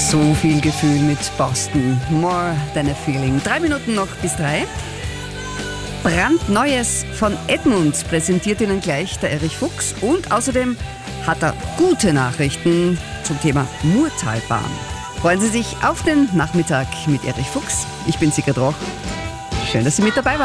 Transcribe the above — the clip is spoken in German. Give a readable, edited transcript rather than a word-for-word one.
So viel Gefühl mit Boston. More than a feeling. 3 Minuten noch bis 3. Brandneues von Edmund präsentiert Ihnen gleich der Erich Fuchs. Und außerdem hat er gute Nachrichten zum Thema Murtalbahn. Freuen Sie sich auf den Nachmittag mit Erich Fuchs. Ich bin Sigrid Roch. Schön, dass Sie mit dabei waren.